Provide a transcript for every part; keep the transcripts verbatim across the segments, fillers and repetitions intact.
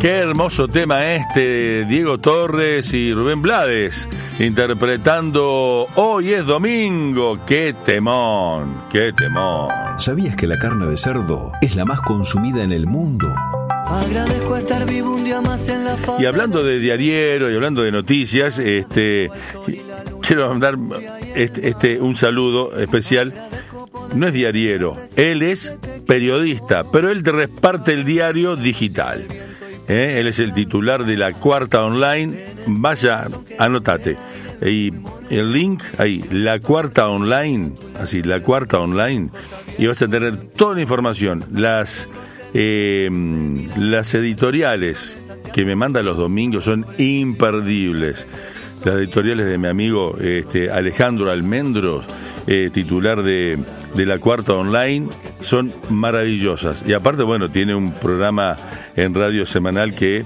Qué hermoso tema este, Diego Torres y Rubén Blades, interpretando Hoy es Domingo. Qué temón, qué temón. ¿Sabías que la carne de cerdo es la más consumida en el mundo? Agradezco estar vivo un día más en la faz. Y hablando de diariero y hablando de noticias, este, quiero mandar este, este, un saludo especial. No es diariero, él es periodista, pero él te reparte el diario digital. ¿Eh? Él es el titular de La Cuarta Online. Vaya, anótate. Y el link ahí, La Cuarta Online, así, La Cuarta Online, y vas a tener toda la información, las eh, las editoriales que me manda los domingos son imperdibles. Las editoriales de mi amigo este, Alejandro Almendros, eh, titular de, de La Cuarta Online, son maravillosas. Y aparte, bueno, tiene un programa en radio semanal que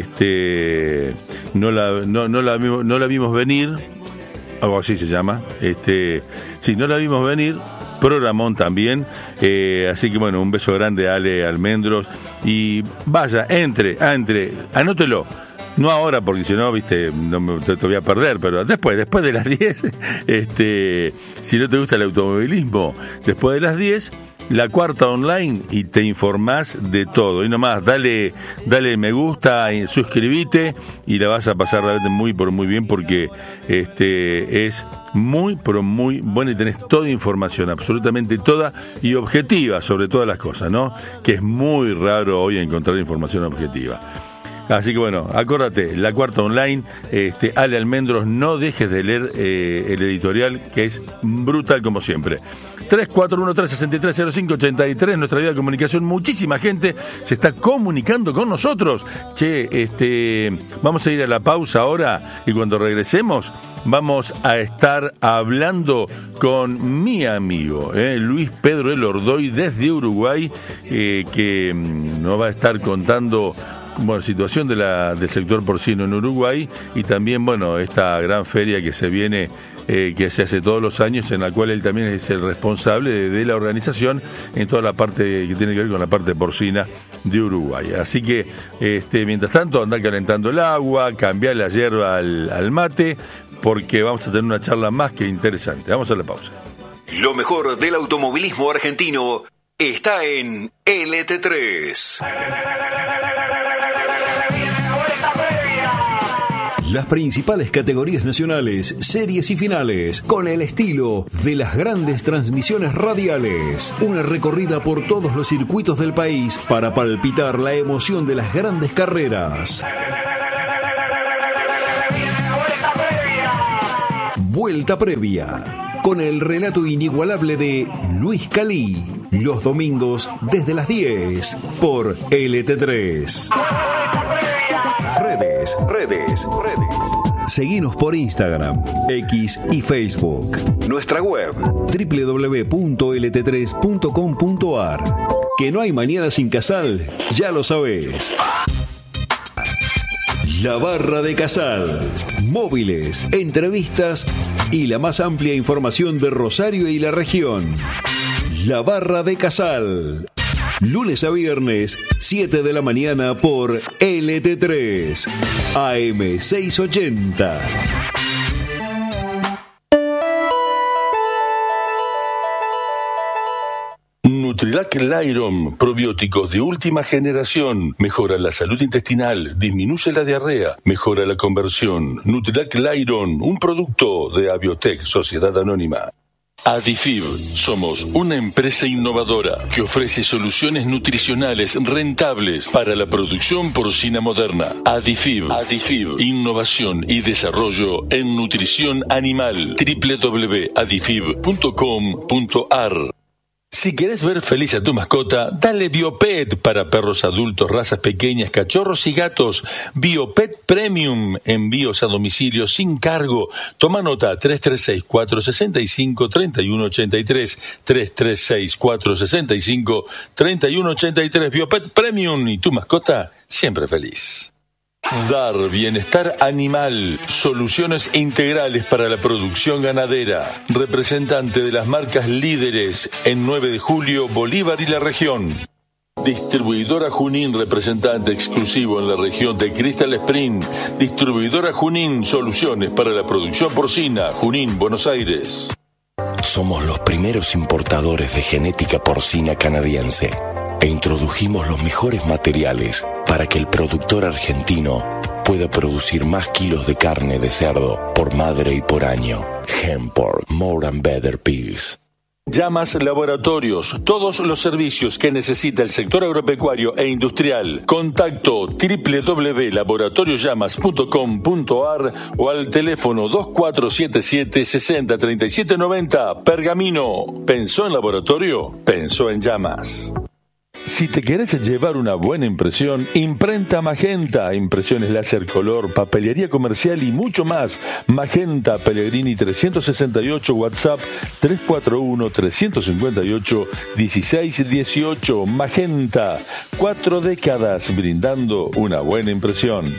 este no la no, no la vimos, no la vimos venir, algo así se llama. Este, sí, no la vimos venir. Programón también, eh, así que bueno, un beso grande a Ale Almendros y vaya, entre, entre, anótelo. No ahora, porque si no, viste, no me, te, te voy a perder, pero después, después de las diez, este, si no te gusta el automovilismo, después de las diez, La Cuarta Online y te informás de todo. Y nomás, dale, dale me gusta, suscribite y la vas a pasar realmente muy, pero muy bien, porque este es muy, pero muy buena y tenés toda información, absolutamente toda y objetiva sobre todas las cosas, ¿no? Que es muy raro hoy encontrar información objetiva. Así que bueno, acuérdate, La Cuarta Online, este, Ale Almendros, no dejes de leer eh, el editorial, que es brutal como siempre. tres cuatro uno tres, seis tres cero cinco ocho tres, nuestra vía de comunicación, muchísima gente se está comunicando con nosotros. Che, este, vamos a ir a la pausa ahora y cuando regresemos vamos a estar hablando con mi amigo, eh, Luis Pedro Elordoy desde Uruguay, eh, que mm, nos va a estar contando bueno, situación de la, del sector porcino en Uruguay y también, bueno, esta gran feria que se viene, eh, que se hace todos los años, en la cual él también es el responsable de, de la organización en toda la parte que tiene que ver con la parte porcina de Uruguay. Así que, este, mientras tanto, andá calentando el agua, cambiar la hierba al, al mate, porque vamos a tener una charla más que interesante. Vamos a la pausa. Lo mejor del automovilismo argentino está en L T tres. Las principales categorías nacionales, series y finales, con el estilo de las grandes transmisiones radiales. Una recorrida por todos los circuitos del país para palpitar la emoción de las grandes carreras. Vuelta Previa, con el relato inigualable de Luis Calí. Los domingos desde las diez por L T tres. Redes, redes, redes. Seguinos por Instagram, X y Facebook. Nuestra web, doble u doble u doble u punto l t tres punto com punto a r. Que no hay mañana sin Casal, ya lo sabés. La Barra de Casal. Móviles, entrevistas y la más amplia información de Rosario y la región. La Barra de Casal. Lunes a viernes, siete de la mañana por L T tres, A M seiscientos ochenta. Nutrilac Lyron, probióticos de última generación, mejora la salud intestinal, disminuye la diarrea, mejora la conversión. Nutrilac Lyron, un producto de Abiotech, Sociedad Anónima. Adifib, somos una empresa innovadora que ofrece soluciones nutricionales rentables para la producción porcina moderna. Adifib, Adifib, innovación y desarrollo en nutrición animal. doble u doble u doble u punto adifib punto com punto a r. Si querés ver feliz a tu mascota, dale Biopet para perros adultos, razas pequeñas, cachorros y gatos. Biopet Premium, envíos a domicilio sin cargo. Toma nota, tres tres seis, cuatro seis cinco, tres uno ocho tres, tres tres seis, cuatro seis cinco, tres uno ocho tres. Biopet Premium y tu mascota siempre feliz. Dar Bienestar Animal, soluciones integrales para la producción ganadera. Representante de las marcas líderes en nueve de julio, Bolívar y la región. Distribuidora Junín, representante exclusivo en la región de Crystal Spring. Distribuidora Junín, soluciones para la producción porcina. Junín, Buenos Aires. Somos los primeros importadores de genética porcina canadiense e introdujimos los mejores materiales para que el productor argentino pueda producir más kilos de carne de cerdo por madre y por año. Hempork, more and better pigs. Llamas Laboratorios, todos los servicios que necesita el sector agropecuario e industrial. Contacto doble u doble u doble u punto laboratorios llamas punto com punto a r o al teléfono dos cuatro siete siete, seis cero tres siete nueve cero. Pergamino. ¿Pensó en laboratorio? Pensó en llamas. Si te querés llevar una buena impresión, Imprenta Magenta, impresiones láser color, papelería comercial y mucho más. Magenta Pellegrini trescientos sesenta y ocho, WhatsApp tres cuatro uno, tres cinco ocho, uno seis uno ocho. Magenta, cuatro décadas brindando una buena impresión.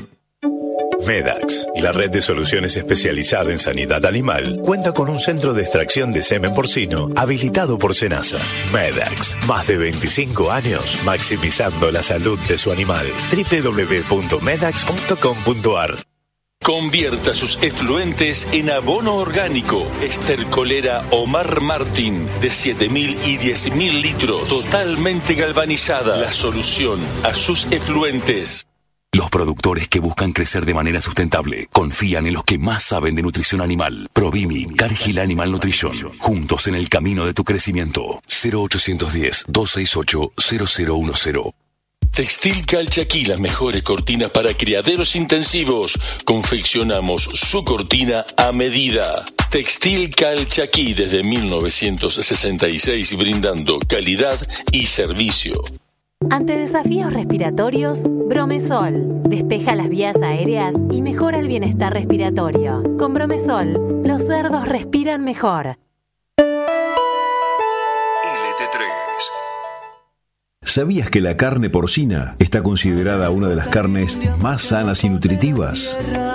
Medax, la red de soluciones especializada en sanidad animal, cuenta con un centro de extracción de semen porcino habilitado por Senasa. Medax, más de veinticinco años maximizando la salud de su animal. doble u doble u doble u punto medax punto com punto a r. Convierta sus efluentes en abono orgánico. Estercolera Omar Martín, de siete mil y diez mil litros, totalmente galvanizada. La solución a sus efluentes. Los productores que buscan crecer de manera sustentable confían en los que más saben de nutrición animal. Provimi, Cargill Animal Nutrition. Juntos en el camino de tu crecimiento. cero ochocientos diez, doscientos sesenta y ocho, cero cero uno cero. Textil Calchaquí, las mejores cortinas para criaderos intensivos. Confeccionamos su cortina a medida. Textil Calchaquí desde mil novecientos sesenta y seis, brindando calidad y servicio. Ante desafíos respiratorios, Bromesol despeja las vías aéreas y mejora el bienestar respiratorio. Con Bromesol, los cerdos respiran mejor. L T tres. ¿Sabías que la carne porcina está considerada una de las carnes más sanas y nutritivas?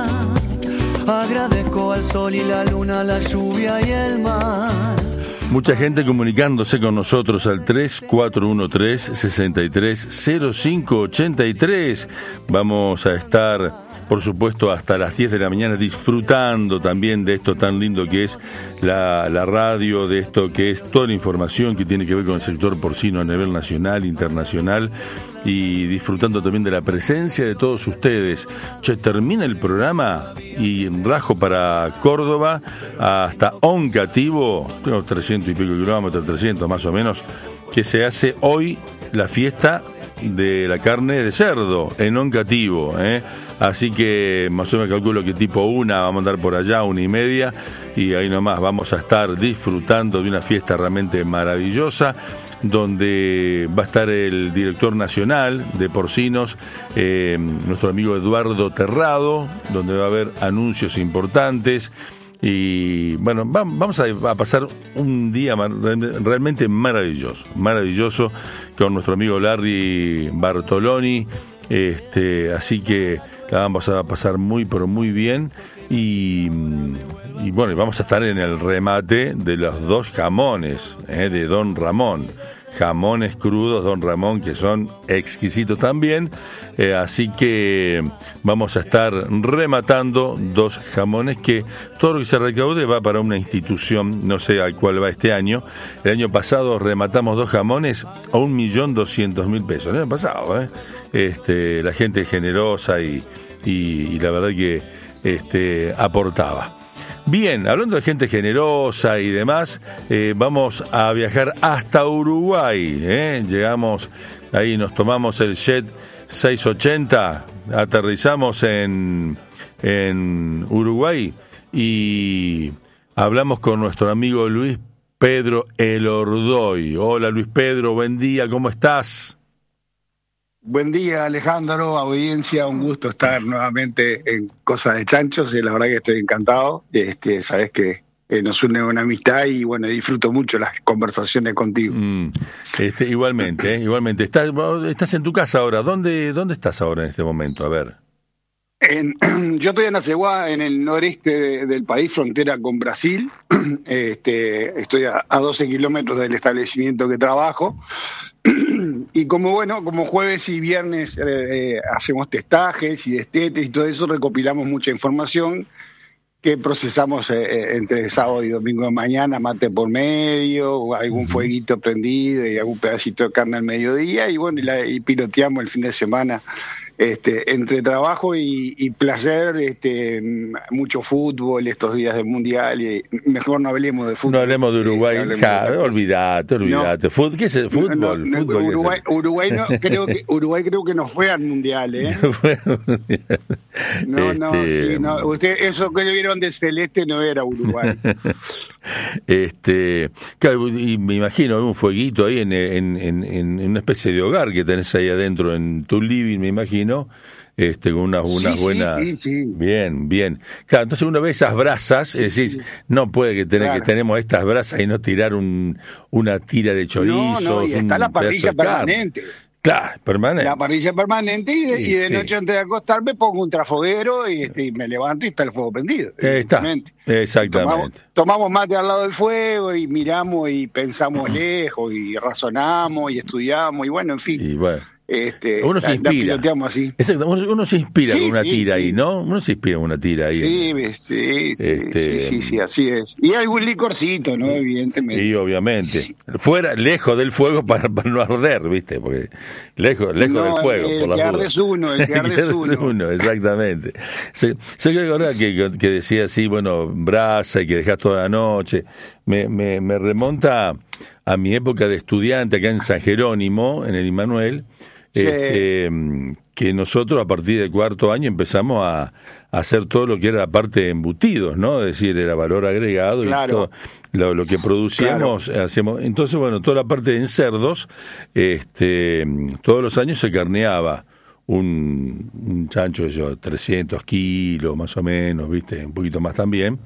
Agradezco al sol y la luna, la lluvia y el mar. Mucha gente comunicándose con nosotros al tres cuatro uno tres, seis tres cero cinco ocho tres. Vamos a estar, por supuesto, hasta las diez de la mañana disfrutando también de esto tan lindo que es la, la radio, de esto que es toda la información que tiene que ver con el sector porcino a nivel nacional, internacional, y disfrutando también de la presencia de todos ustedes. Che, termina el programa y rajo para Córdoba hasta Oncativo, tengo trescientos y pico kilómetros, trescientos más o menos, que se hace hoy la fiesta de la carne de cerdo en Oncativo, ¿eh? Así que más o menos calculo que tipo una, vamos a andar por allá, una y media, y ahí nomás vamos a estar disfrutando de una fiesta realmente maravillosa, donde va a estar el director nacional de porcinos, eh, nuestro amigo Eduardo Terrado, donde va a haber anuncios importantes. Y bueno, vamos a pasar un día realmente maravilloso, maravilloso con nuestro amigo Larry Bartoloni, este, así que la vamos a pasar muy pero muy bien. Y, y bueno, vamos a estar en el remate de los dos jamones, eh, de Don Ramón. Jamones crudos Don Ramón, que son exquisitos también, eh, así que vamos a estar rematando dos jamones que todo lo que se recaude va para una institución, no sé al cuál va este año. El año pasado rematamos dos jamones a un millón doscientos mil pesos, el año pasado, ¿eh? Este, la gente es generosa y, y, y la verdad que este, aportaba. Bien, hablando de gente generosa y demás, eh, vamos a viajar hasta Uruguay, ¿eh? Llegamos ahí, nos tomamos el jet seiscientos ochenta, aterrizamos en, en Uruguay y hablamos con nuestro amigo Luis Pedro Elordoy. Hola Luis Pedro, buen día, ¿cómo estás? Buen día, Alejandro, audiencia, un gusto estar nuevamente en Cosas de Chanchos, y la verdad que estoy encantado. Este, sabes que eh, nos une una amistad y bueno, disfruto mucho las conversaciones contigo. Mm, este, igualmente, ¿eh? igualmente. Estás, estás en tu casa ahora. ¿Dónde, dónde estás ahora en este momento? A ver. En, yo estoy en Aceguá, en el noreste de, del país, frontera con Brasil. Este, estoy a, a doce kilómetros del establecimiento que trabajo. y como bueno, como jueves y viernes eh, hacemos testajes y destetes y todo eso, recopilamos mucha información que procesamos eh, entre sábado y domingo de mañana, mate por medio, algún uh-huh. fueguito prendido y algún pedacito de carne al mediodía, y bueno, y, la, y piloteamos el fin de semana. Este, entre trabajo y, y placer, este, mucho fútbol estos días del mundial, y mejor no hablemos de fútbol. No hablemos de Uruguay, eh, ja, de olvidate, olvidate. No, ¿qué es el fútbol? No, no, fútbol Uruguay, es el... Uruguay, no, creo que, Uruguay creo que no fue al mundial, ¿eh? no, no, este... sí, no, usted, eso que vieron de celeste no era Uruguay. Este, claro, y me imagino un fueguito ahí en, en, en, en una especie de hogar que tenés ahí adentro en tu living, me imagino, este, con unas, unas sí, buenas, sí, sí, sí. bien, bien. Claro, entonces uno ve esas brasas, sí, es decir, sí. no puede que tener claro. que tenemos estas brasas y no tirar un, una tira de chorizos. No, no, y está la parrilla permanente. Claro, permanente. La parrilla permanente y de, sí, y de noche sí. antes de acostarme pongo un trafoguero y, y me levanto y está el fuego prendido. Eh, está, exactamente. Tomamos, tomamos mate al lado del fuego y miramos y pensamos lejos y razonamos y estudiamos y bueno, en fin. Y bueno. Este, uno se inspira. Así. Exacto, uno, uno se inspira sí, con una sí, tira sí. ahí, ¿no? Uno se inspira con una tira ahí. Sí, en, sí, sí, este, sí, sí, sí, así es. Y algún licorcito, ¿no? Evidentemente. Sí, obviamente. Fuera, lejos del fuego para, para no arder, ¿viste? Porque lejos, lejos no, del fuego. El por que la arde es uno, el que arde es uno. uno. Exactamente. Sé, sé que ahora que, que decía así, bueno, brasa y que dejás toda la noche. Me, me, me remonta a mi época de estudiante acá en San Jerónimo, en el Immanuel. Sí. Este, que nosotros a partir del cuarto año empezamos a, a hacer todo lo que era la parte de embutidos, ¿no? Es decir, era valor agregado claro. y todo lo, lo que producíamos, claro. hacíamos. Entonces, bueno, toda la parte de encerdos, este, todos los años se carneaba un, un chancho de yo, trescientos kilos más o menos, ¿viste? Un poquito más también.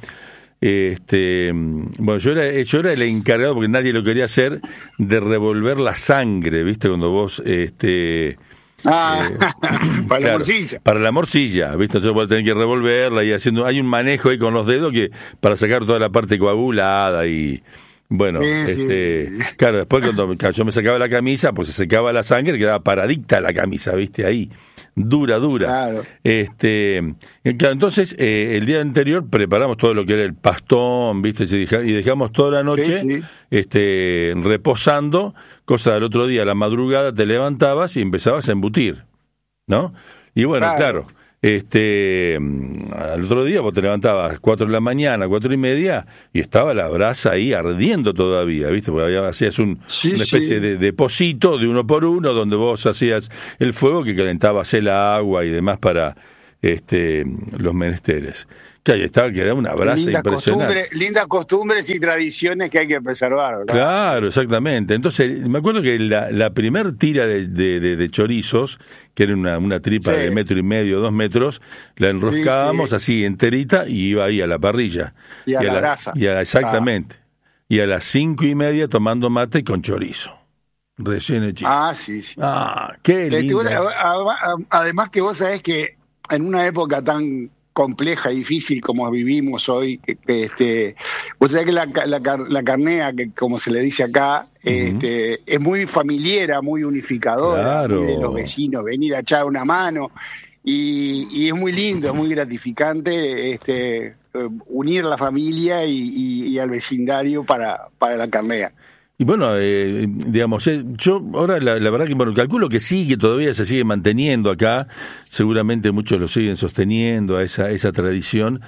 Este, bueno, yo era, yo era el encargado, porque nadie lo quería hacer, de revolver la sangre, ¿viste? Cuando vos, este... Ah, eh, para claro, la morcilla. Para la morcilla, ¿viste? Entonces vos tenés que revolverla y haciendo... Hay un manejo ahí con los dedos que para sacar toda la parte coagulada y... Bueno, sí, este, sí. claro, después cuando yo me sacaba la camisa, pues se secaba la sangre, quedaba paradicta la camisa, ¿viste? Ahí, dura, dura. Claro. Este, claro, entonces, eh, el día anterior preparamos todo lo que era el pastón, ¿viste? Y dejamos toda la noche sí, sí. este, reposando, cosa del otro día, a la madrugada te levantabas y empezabas a embutir, ¿no? Y bueno, claro. claro Este, al otro día vos te levantabas cuatro de la mañana, cuatro y media, y estaba la brasa ahí ardiendo todavía, ¿viste? Porque había, hacías un, sí, una especie sí. de depósito de uno por uno, donde vos hacías el fuego que calentabas el agua y demás para este los menesteres. Que ahí estaba, que da una brasa linda impresionante. Costumbre, lindas costumbres y tradiciones que hay que preservar, ¿verdad? Claro, exactamente. Entonces, me acuerdo que la, la primer tira de, de, de, de chorizos, que era una, una tripa sí. de metro y medio, dos metros, la enroscábamos sí, sí. así enterita y iba ahí a la parrilla. Y a y la, a la brasa. Y a, exactamente. Ah. Y a las cinco y media tomando mate con chorizo. Recién hecho. Ah, sí, sí. Ah, qué lindo. Además que vos sabés que en una época tan compleja y difícil como vivimos hoy, que, que este, vos sabés que la, la, la carnea, que como se le dice acá, uh-huh. este, es muy familiera, muy unificadora, claro. muy de los vecinos, venir a echar una mano, y, y es muy lindo, es muy gratificante este, unir la familia y, y, y al vecindario para, para la carnea. Y bueno, eh, digamos, eh, yo ahora la, la verdad que, bueno, calculo que sí, que todavía se sigue manteniendo acá, seguramente muchos lo siguen sosteniendo a esa, esa tradición,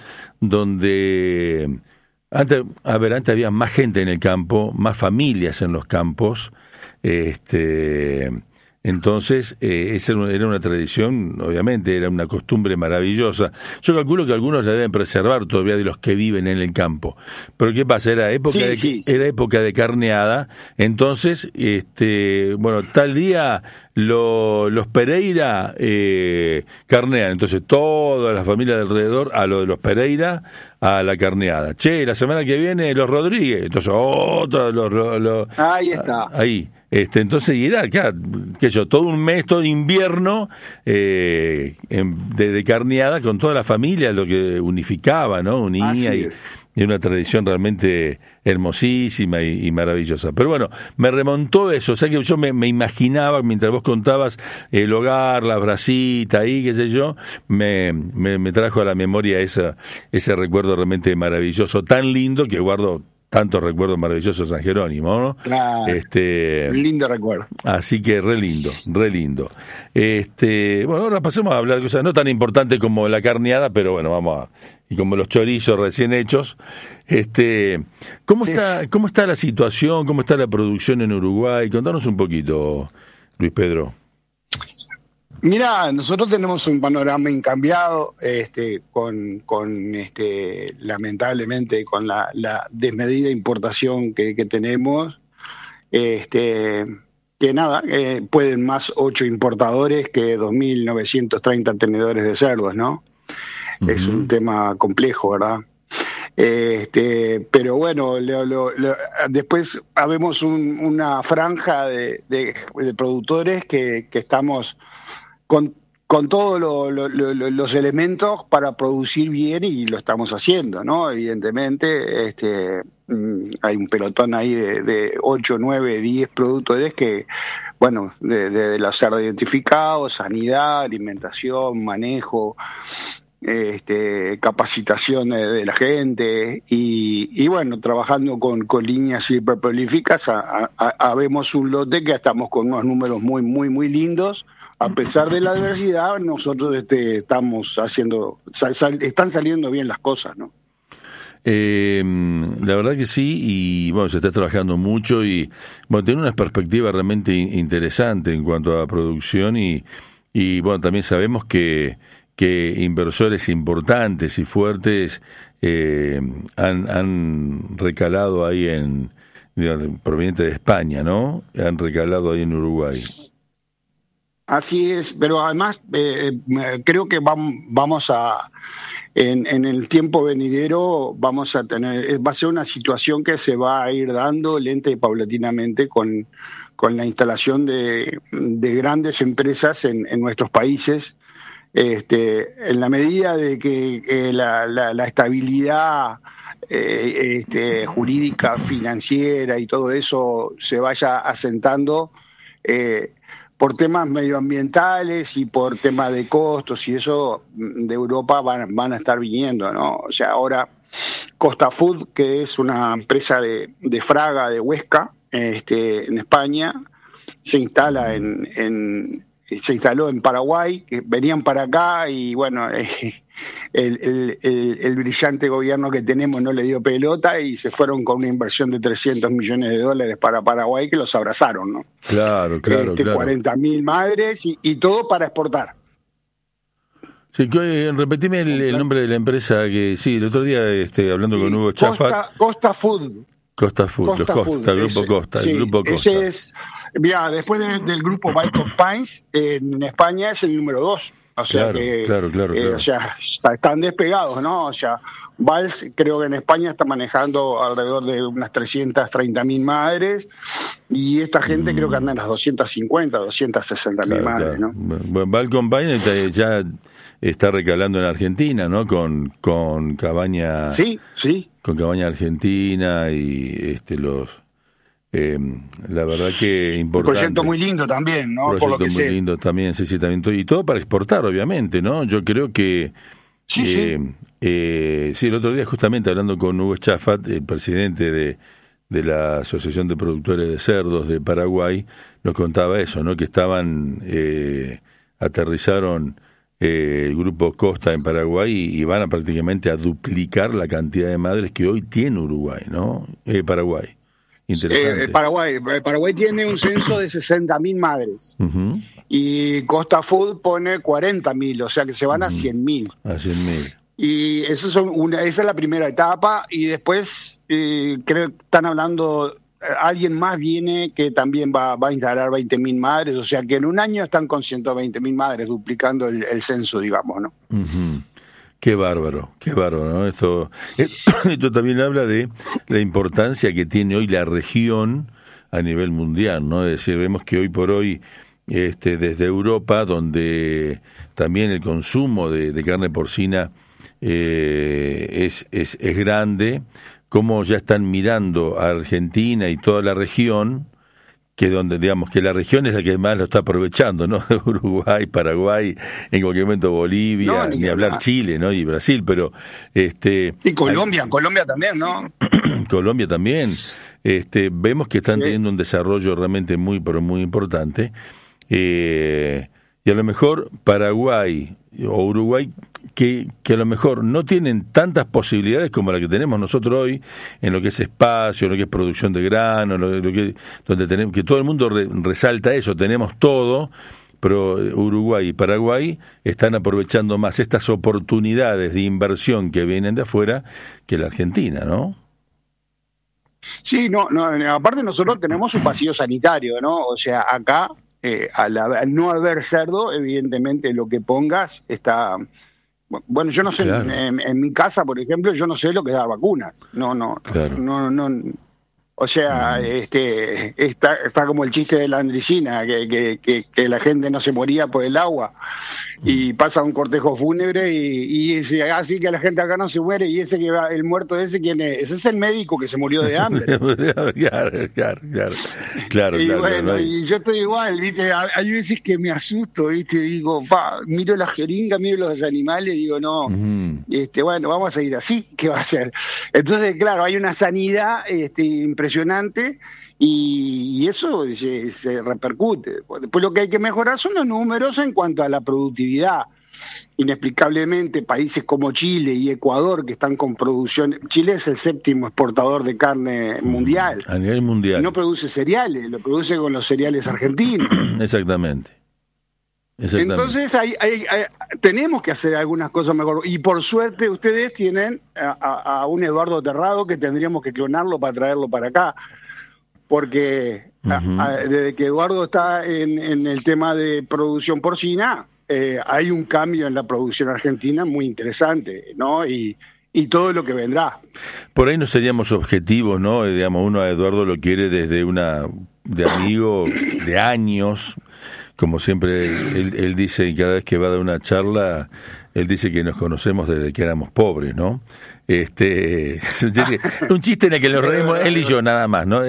donde antes, a ver, antes había más gente en el campo, más familias en los campos, este... Entonces, eh, esa era una tradición, obviamente, era una costumbre maravillosa. Yo calculo que algunos la deben preservar todavía de los que viven en el campo. Pero ¿qué pasa? Era época, sí, de, sí, sí. era época de carneada, entonces, este, bueno, tal día lo, los Pereira eh, carnean, entonces toda la familia de alrededor a lo de los Pereira, a la carneada. Che, la semana que viene los Rodríguez, entonces otro, los, los, los, ahí está. Ahí. Este, entonces, y era, claro, qué sé yo, todo un mes, todo invierno eh, de, de carneada con toda la familia, lo que unificaba, ¿no? Unía y, y una tradición realmente hermosísima y, y maravillosa. Pero bueno, me remontó eso, o sea que yo me, me imaginaba, mientras vos contabas el hogar, la bracita ahí, qué sé yo, me, me, me trajo a la memoria esa, ese recuerdo realmente maravilloso, tan lindo que guardo tantos recuerdos maravillosos de San Jerónimo, ¿no? Claro, este, un lindo recuerdo. Así que re lindo, re lindo. Este, bueno, ahora pasemos a hablar de cosas no tan importantes como la carneada, pero bueno, vamos a, y como los chorizos recién hechos. Este, ¿cómo Sí. está, cómo está la situación, cómo está la producción en Uruguay? Contanos un poquito, Luis Pedro. Mira, nosotros tenemos un panorama incambiado, este, con, con este, lamentablemente, con la, la desmedida importación que, que tenemos, este, que nada, eh, pueden más ocho importadores que dos mil novecientos treinta tenedores de cerdos, ¿no? Uh-huh. Es un tema complejo, ¿verdad? Este, pero bueno, lo, lo, lo, después habemos un, una franja de, de, de productores que, que estamos con, con todos lo, lo, lo, los elementos para producir bien y lo estamos haciendo, ¿no? Evidentemente, este, hay un pelotón ahí de, de ocho, nueve, diez productores que, bueno, de, de, de los cerdos identificados, sanidad, alimentación, manejo, este, capacitación de, de la gente y, y bueno, trabajando con, con líneas hiperprolíficas, habemos un lote que estamos con unos números muy, muy, muy lindos. A pesar de la adversidad, nosotros este, estamos haciendo, sal, sal, están saliendo bien las cosas, ¿no? Eh, la verdad que sí, y bueno, se está trabajando mucho y bueno, tiene una perspectiva realmente interesante en cuanto a producción y, y bueno, también sabemos que, que inversores importantes y fuertes eh, han, han recalado ahí en, digamos, proveniente de España, ¿no? Han recalado ahí en Uruguay. Así es, pero además eh, creo que vamos, vamos a, en, en el tiempo venidero, vamos a tener, va a ser una situación que se va a ir dando lenta y paulatinamente con, con la instalación de, de grandes empresas en, en nuestros países, este, en la medida de que, que la, la, la estabilidad eh, este, jurídica, financiera y todo eso se vaya asentando. Eh, por temas medioambientales y por temas de costos y eso de Europa van, van a estar viniendo, ¿no? O sea, ahora Costa Food, que es una empresa de, de Fraga, de Huesca, este, en España, se instala en, en se instaló en Paraguay, que venían para acá y bueno, eh, el, el, el, el brillante gobierno que tenemos no le dio pelota y se fueron con una inversión de trescientos millones de dólares para Paraguay que los abrazaron, ¿no? Claro, claro, este, claro. cuarenta mil madres y, y todo para exportar. Sí, eh, repetime el, el nombre de la empresa que sí, el otro día este, hablando sí, con Hugo Costa, Chafat. Costa Food. Costa Food, Costa los Costa, Food, el grupo ese, Costa, sí, el grupo Costa. Ese es, mira, después de, del grupo Bike Pines, eh, en España es el número dos. O sea claro, que, claro, claro, eh, claro. O sea, está, están despegados, ¿no? O sea, Vals creo que en España está manejando alrededor de unas trescientas treinta mil madres y esta gente mm. creo que anda en las doscientas cincuenta, doscientas sesenta mil claro, madres, claro. ¿no? Bueno, Balcon Pine ya está recalando en Argentina, ¿no? Con con cabaña. Sí, sí. Con cabaña argentina y este los eh, la verdad que importante. Un proyecto muy lindo también, ¿no? Un proyecto Por lo que muy sé. lindo también, sí, sí, también. Y todo para exportar, obviamente, ¿no? Yo creo que sí, eh, sí. Eh, sí, el otro día justamente hablando con Hugo Chafat, el presidente de, de la Asociación de Productores de Cerdos de Paraguay, nos contaba eso, ¿no? Que estaban, eh, aterrizaron eh, el grupo Costa en Paraguay y, y van a prácticamente a duplicar la cantidad de madres que hoy tiene Uruguay, ¿no? Eh, Paraguay. Interesante. Eh, Paraguay. Paraguay tiene un censo de sesenta mil madres. Uh-huh. Y Costa Food pone cuarenta mil, o sea que se van uh-huh. a cien mil. A cien mil. Y eso son una, esa es la primera etapa y después eh, creo que están hablando, alguien más viene que también va, va a instalar veinte mil madres, o sea que en un año están con ciento veinte mil madres, duplicando el, el censo, digamos, ¿no? Uh-huh. Qué bárbaro, qué bárbaro, ¿no? Esto, esto también habla de la importancia que tiene hoy la región a nivel mundial, ¿no? Es decir, vemos que hoy por hoy, este, desde Europa, donde también el consumo de, de carne porcina eh, es, es, es grande, cómo ya están mirando a Argentina y toda la región, que donde digamos que la región es la que más lo está aprovechando, ¿no? Uruguay, Paraguay, en cualquier momento Bolivia, no, ni, ni hablar más. Chile, ¿no? Y Brasil, pero este y Colombia, hay, Colombia también, ¿no? Colombia también. Este, vemos que están sí. teniendo un desarrollo realmente muy, pero muy importante. Eh, y a lo mejor Paraguay o Uruguay, que, que a lo mejor no tienen tantas posibilidades como la que tenemos nosotros hoy, en lo que es espacio, en lo que es producción de grano, lo, lo que, donde tenemos, que todo el mundo re, resalta eso, tenemos todo, pero Uruguay y Paraguay están aprovechando más estas oportunidades de inversión que vienen de afuera que la Argentina, ¿no? Sí, no, no, aparte nosotros tenemos un vacío sanitario, ¿no? O sea, acá, eh, al, al no haber cerdo, evidentemente lo que pongas está... Bueno, yo no sé, claro. en, en mi casa, por ejemplo, yo no sé lo que es dar vacunas. No, no, claro. no, no, no. O sea, mm. este, está, está como el chiste de la andricina, que, que, que, que la gente no se moría por el agua. Y pasa un cortejo fúnebre y, y dice, así que la gente acá no se muere, y ese que va, el muerto ese, ¿quién es? Ese es el médico que se murió de hambre. claro, claro, claro, claro. Y claro, bueno, claro. y yo estoy igual, ¿viste? Hay veces que me asusto, ¿viste? Digo, pa, miro la jeringa, miro los animales, digo, no, uh-huh. este, bueno, vamos a seguir así, ¿qué va a hacer? Entonces, claro, hay una sanidad este, impresionante. Y, y eso se, se repercute. Después lo que hay que mejorar son los números en cuanto a la productividad. Inexplicablemente, países como Chile y Ecuador, que están con producción... Chile es el séptimo exportador de carne mundial. A nivel mundial. Y no produce cereales, lo produce con los cereales argentinos. Exactamente. Exactamente. Entonces hay, hay, hay, tenemos que hacer algunas cosas mejor. Y por suerte ustedes tienen a, a, a un Eduardo Terrado que tendríamos que clonarlo para traerlo para acá. Porque uh-huh. a, a, desde que Eduardo está en, en el tema de producción porcina, eh, hay un cambio en la producción argentina muy interesante, ¿no? Y, y todo lo que vendrá. Por ahí no seríamos objetivos, ¿no? Digamos, uno a Eduardo lo quiere desde una de amigo de años, como siempre él, él dice, y cada vez que va a dar una charla, él dice que nos conocemos desde que éramos pobres, ¿no? Este, un chiste en el que nos reímos él y yo nada más, ¿no?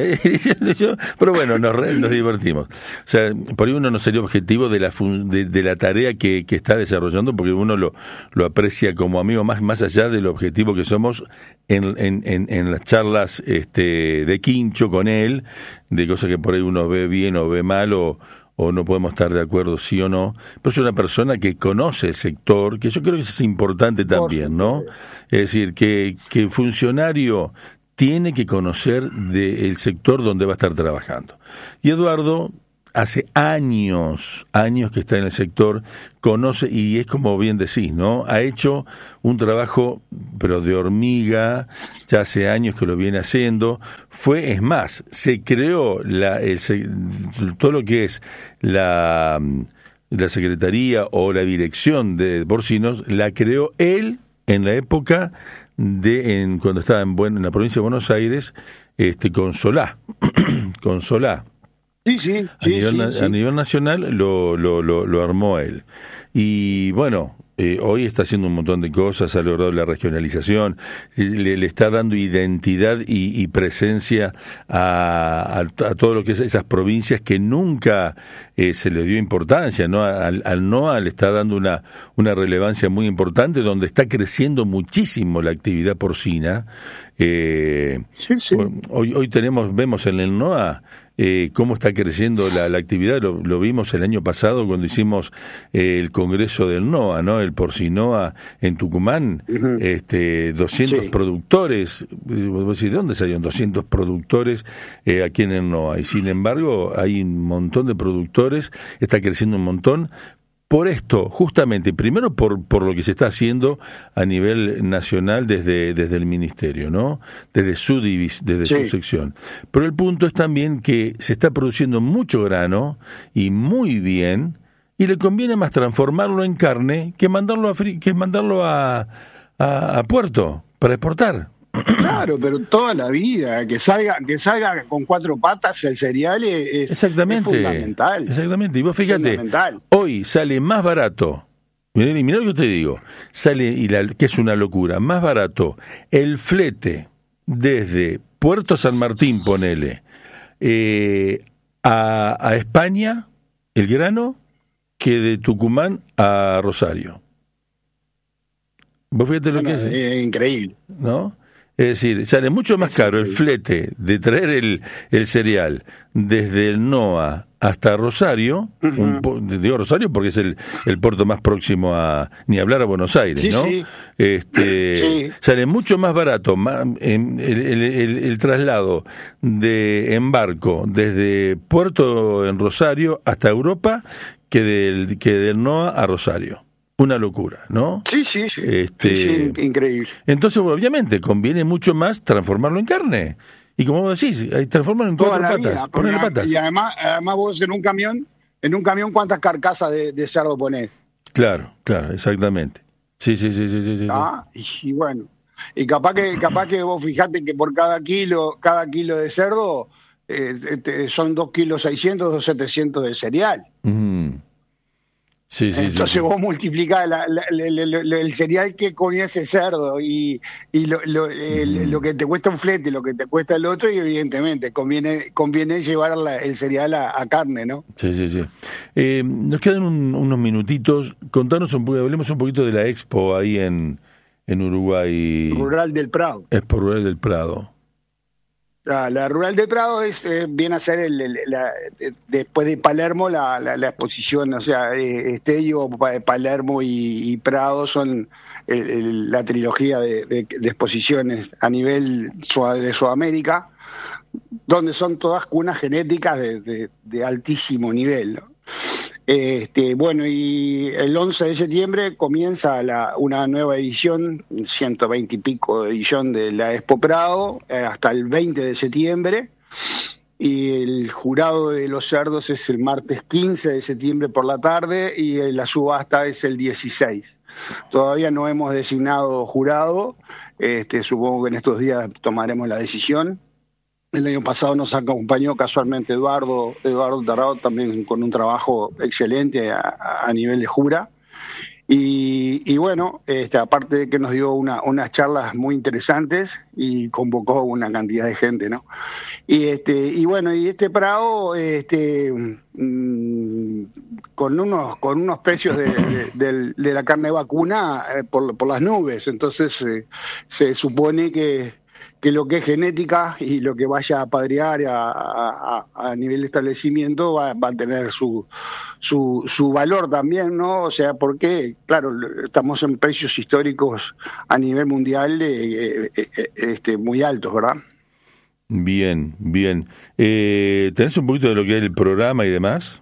Pero bueno, nos, re, nos divertimos. O sea, por ahí uno no sería objetivo de la fun, de, de la tarea que, que está desarrollando, porque uno lo, lo aprecia como amigo más, más allá del objetivo que somos en, en, en, en las charlas este, de quincho con él, de cosas que por ahí uno ve bien o ve mal o o no podemos estar de acuerdo sí o no, pero es una persona que conoce el sector, que yo creo que eso es importante también, ¿no? Es decir, que, que el funcionario tiene que conocer del sector donde va a estar trabajando. Y Eduardo hace años, años que está en el sector, conoce, y es como bien decís, ¿no? Ha hecho un trabajo, pero de hormiga, ya hace años que lo viene haciendo. Fue, es más, se creó la, el, todo lo que es la, la Secretaría o la Dirección de Porcinos, la creó él en la época de, en, cuando estaba en, en la provincia de Buenos Aires, este, con Solá, con Solá. Sí, sí, a, nivel, sí, sí. a nivel nacional lo, lo, lo, lo armó él. Y bueno, eh, hoy está haciendo un montón de cosas, ha logrado la regionalización, le, le está dando identidad y, y presencia a, a, a todo lo que es esas provincias que nunca eh, se le dio importancia, ¿no? Al, al N O A le está dando una, una relevancia muy importante, donde está creciendo muchísimo la actividad porcina. Eh, sí, sí. Hoy, hoy tenemos, vemos en el N O A Eh, cómo está creciendo la, la actividad. Lo, lo vimos el año pasado cuando hicimos eh, el congreso del N O A, ¿no? El Porcinoa en Tucumán, uh-huh. este, doscientos sí. productores. ¿De dónde salieron doscientos productores eh, aquí en el N O A? Y sin embargo hay un montón de productores, está creciendo un montón. Por esto, justamente, primero por, por lo que se está haciendo a nivel nacional desde, desde el Ministerio, ¿no? Desde su divis, desde sí. su sección. Pero el punto es también que se está produciendo mucho grano y muy bien, y le conviene más transformarlo en carne que mandarlo a, fri- que mandarlo a, a, a puerto para exportar. Claro, pero toda la vida, que salga que salga con cuatro patas el cereal es, exactamente, es fundamental. Exactamente, y vos fíjate, hoy sale más barato Mirá, mirá lo que te digo, sale, y la, que es una locura, más barato el flete desde Puerto San Martín, ponele, eh, a, a España, el grano, que de Tucumán a Rosario. Vos fíjate lo bueno, que es. ¿eh? Es increíble. ¿No? Es decir, sale mucho más caro el flete de traer el, el cereal desde el N O A hasta Rosario, uh-huh. un, digo Rosario porque es el, el puerto más próximo a, ni hablar a Buenos Aires, sí, ¿no? Sí. Este, sí. Sale mucho más barato más, el, el, el, el traslado de en barco desde Puerto en Rosario hasta Europa que del, que del N O A a Rosario. Una locura, ¿no? Sí, sí, sí. Este, sí, sí, increíble. Entonces, bueno, obviamente, conviene mucho más transformarlo en carne. Y como vos decís, transformarlo en Toda cuatro la patas, vida, ponerle porque- patas. Y además, además vos en un camión, en un camión, ¿cuántas carcasas de, de cerdo ponés? Claro, claro, exactamente. Sí, sí, sí, sí, sí, sí. Ah, y, y bueno, y capaz que capaz que vos fijate que por cada kilo, cada kilo de cerdo eh, este, son dos kilos seiscientos, dos setecientos de cereal. Mm. Sí, sí, Entonces sí, sí. vos multiplicás la- la- la- la- la- el cereal que comía ese cerdo y, y lo, lo, el- lo que te cuesta un flete, lo que te cuesta el otro, y evidentemente conviene conviene llevar la- el cereal a, a carne, ¿no? Sí, sí, sí. Eh, nos quedan un- unos minutitos. Contanos un poco, hablemos un poquito de la Expo ahí en, en Uruguay. Rural del Prado. Expo Rural del Prado. La, la Rural del Prado es eh, viene a ser el, el- la- de- después de Palermo la, la, la exposición, o sea, eh, Estello, Pa- Palermo y, y Prado son el- el- la trilogía de, de- de exposiciones a nivel sua- de Sudamérica, donde son todas cunas genéticas de, de- de altísimo nivel, ¿no? Este, bueno, y el once de septiembre comienza la, una nueva edición, ciento veinte y pico de edición de la Expo Prado, eh, hasta el veinte de septiembre, y el jurado de los cerdos es el martes quince de septiembre por la tarde, y eh, la subasta es el dieciséis. Todavía no hemos designado jurado, este, supongo que en estos días tomaremos la decisión. El año pasado nos acompañó casualmente Eduardo Eduardo Tarrado, también con un trabajo excelente a, a nivel de jura. Y, y bueno, este, aparte de que nos dio una, unas charlas muy interesantes y convocó una cantidad de gente, ¿no? Y este y bueno, y este Prado este, mmm, con unos con unos precios de, de, de, de la carne vacuna eh, por, por las nubes. Entonces eh, se supone que que lo que es genética y lo que vaya a padrear a, a, a nivel de establecimiento va, va a tener su, su su valor también, ¿no? O sea, porque, claro, estamos en precios históricos a nivel mundial eh, eh, eh, este, muy altos, ¿verdad? Bien, bien. Eh, ¿Tenés un poquito de lo que es el programa y demás?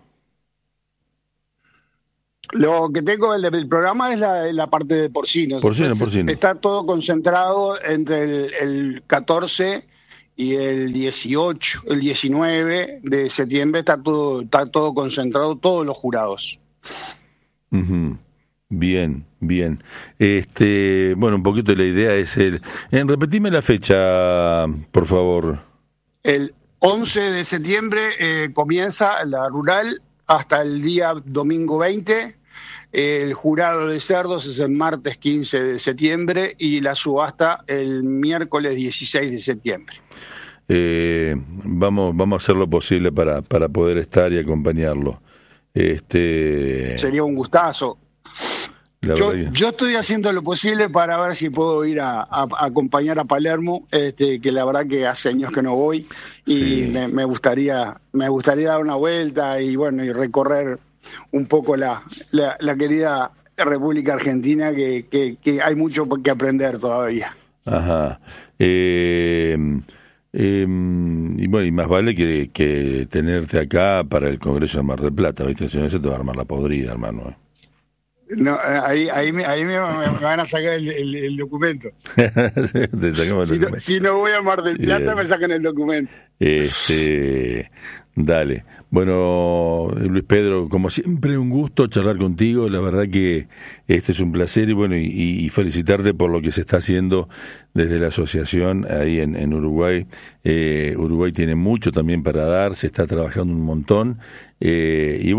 Lo que tengo del, del programa es la, la parte de porcinos. Porcino, Entonces, porcino. está todo concentrado entre el, el catorce y el dieciocho, el diecinueve de septiembre está todo está todo concentrado, todos los jurados. Ujú. Bien, bien. Este, bueno, un poquito la idea es el. Eh, repetime la fecha, por favor. El once de septiembre eh, comienza la rural hasta el día domingo veinte. El jurado de cerdos es el martes quince de septiembre y la subasta el miércoles dieciséis de septiembre. Eh, vamos, vamos a hacer lo posible para, para poder estar y acompañarlo. Este, Sería un gustazo. la Yo, verdad que- yo estoy haciendo lo posible para ver si puedo ir a, a- a acompañar a Palermo, este, que la verdad que hace años que no voy y Sí. me, me gustaría me gustaría dar una vuelta y bueno y recorrer un poco la, la, la querida República Argentina, que, que, que hay mucho que aprender todavía. Ajá. Eh, eh, y bueno, y más vale que, que tenerte acá para el Congreso de Mar del Plata, ¿viste? Si no, se te va a armar la podrida, hermano. ¿eh? No, ahí ahí, me, ahí me, me van a sacar el, el- el documento. Te sacamos Si el no, documento. si no voy a Mar del Plata, Bien. me sacan el documento. Este, dale. Bueno, Luis Pedro, como siempre, un gusto charlar contigo. La verdad que este es un placer y bueno, y, y felicitarte por lo que se está haciendo desde la asociación ahí en, en Uruguay. Eh, Uruguay tiene mucho también para dar, se está trabajando un montón. Eh, y bueno,